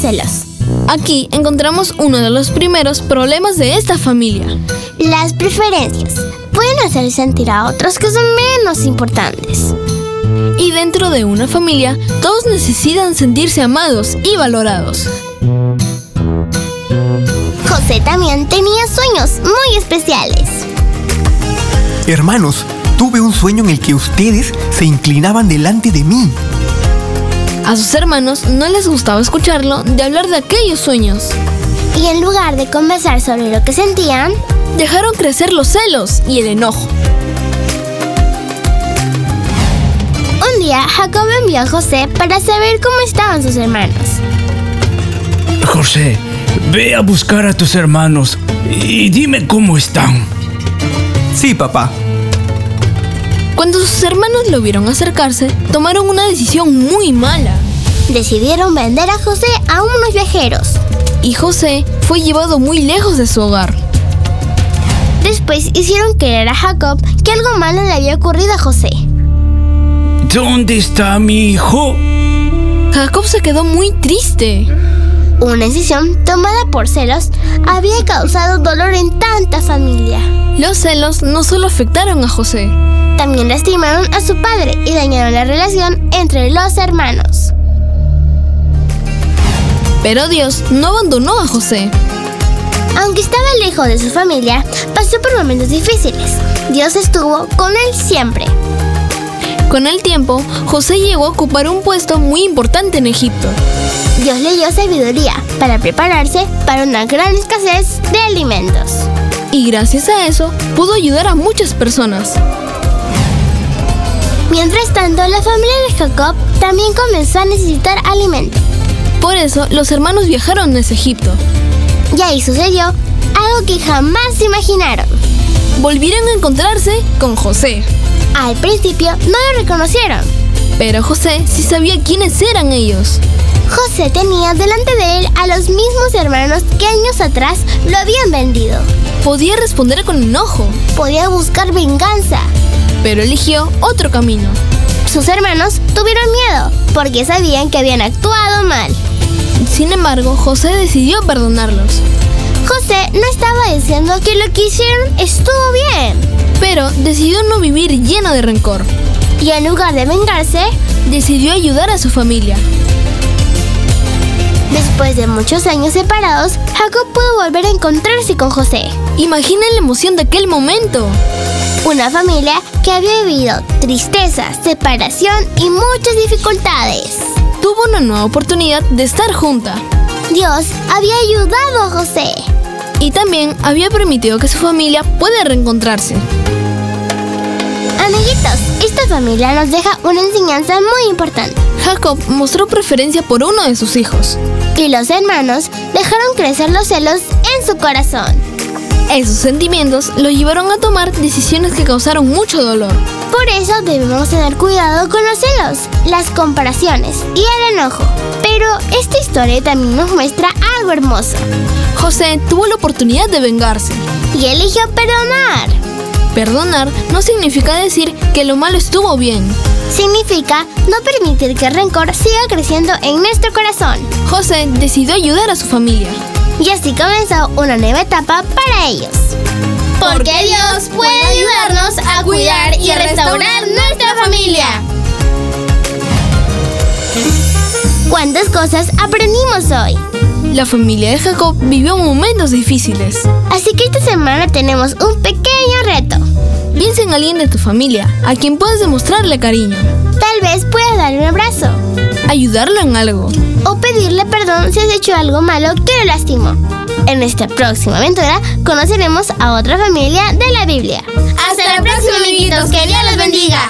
celos. Aquí encontramos uno de los primeros problemas de esta familia. Las preferencias pueden hacer sentir a otros que son menos importantes. Y dentro de una familia, todos necesitan sentirse amados y valorados. José también tenía sueños muy especiales. Hermanos, tuve un sueño en el que ustedes se inclinaban delante de mí. A sus hermanos no les gustaba escucharlo de hablar de aquellos sueños. Y en lugar de conversar sobre lo que sentían, dejaron crecer los celos y el enojo. Un día, Jacob envió a José para saber cómo estaban sus hermanos. José, ve a buscar a tus hermanos y dime cómo están. Sí, papá. Cuando sus hermanos lo vieron acercarse, tomaron una decisión muy mala. Decidieron vender a José a unos viajeros. Y José fue llevado muy lejos de su hogar. Después hicieron creer a Jacob que algo malo le había ocurrido a José. ¿Dónde está mi hijo? Jacob se quedó muy triste. Una decisión tomada por celos había causado dolor en tanta familia. Los celos no solo afectaron a José, también lastimaron a su padre y dañaron la relación entre los hermanos. Pero Dios no abandonó a José. Aunque estaba lejos de su familia, pasó por momentos difíciles. Dios estuvo con él siempre. Con el tiempo, José llegó a ocupar un puesto muy importante en Egipto. Dios le dio sabiduría para prepararse para una gran escasez de alimentos. Y gracias a eso, pudo ayudar a muchas personas. Mientras tanto, la familia de Jacob también comenzó a necesitar alimento. Por eso, los hermanos viajaron hacia Egipto. Y ahí sucedió algo que jamás imaginaron. Volvieron a encontrarse con José. Al principio no lo reconocieron. Pero José sí sabía quiénes eran ellos. José tenía delante de él a los mismos hermanos que años atrás lo habían vendido. Podía responder con enojo. Podía buscar venganza. Pero eligió otro camino. Sus hermanos tuvieron miedo porque sabían que habían actuado mal. Sin embargo, José decidió perdonarlos. José no estaba diciendo que lo que hicieron estuvo bien, pero decidió no vivir lleno de rencor. Y en lugar de vengarse, decidió ayudar a su familia. Después de muchos años separados, Jacob pudo volver a encontrarse con José. Imaginen la emoción de aquel momento. Una familia que había vivido tristeza, separación y muchas dificultades. Tuvo una nueva oportunidad de estar junta. Dios había ayudado a José. Y también había permitido que su familia pueda reencontrarse. Amiguitos, esta familia nos deja una enseñanza muy importante. Jacob mostró preferencia por uno de sus hijos. Y los hermanos dejaron crecer los celos en su corazón. Esos sentimientos lo llevaron a tomar decisiones que causaron mucho dolor. Por eso debemos tener cuidado con los celos, las comparaciones y el enojo. Pero esta historia también nos muestra algo hermoso. José tuvo la oportunidad de vengarse. Y eligió perdonar. Perdonar no significa decir que lo malo estuvo bien. Significa no permitir que el rencor siga creciendo en nuestro corazón. José decidió ayudar a su familia. Y así comenzó una nueva etapa para ellos. Porque Dios puede ayudarnos a cuidar y restaurar nuestra familia. ¿Cuántas cosas aprendimos hoy? La familia de Jacob vivió momentos difíciles. Así que esta semana tenemos un pequeño reto. Piensa en alguien de tu familia a quien puedas demostrarle cariño. Tal vez puedas darle un abrazo. Ayudarlo en algo. O pedirle perdón si has hecho algo malo que lo lastimó. En nuestra próxima aventura conoceremos a otra familia de la Biblia. ¡Hasta la próxima, amiguitos! ¡Que Dios los bendiga!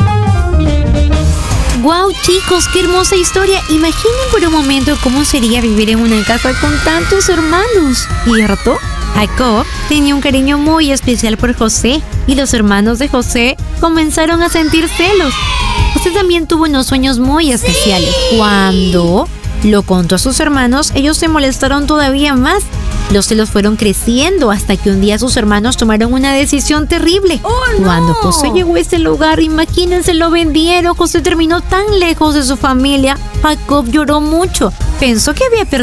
¡Wow, chicos! ¡Qué hermosa historia! Imaginen por un momento cómo sería vivir en una casa con tantos hermanos, ¿cierto? Jacob tenía un cariño muy especial por José y los hermanos de José comenzaron a sentir celos. José también tuvo unos sueños muy especiales. Cuando lo contó a sus hermanos, ellos se molestaron todavía más. Los celos fueron creciendo hasta que un día sus hermanos tomaron una decisión terrible. ¡Oh, no! Cuando José llegó a ese lugar, imagínense, lo vendieron. José terminó tan lejos de su familia. Jacob lloró mucho. Pensó que había perdido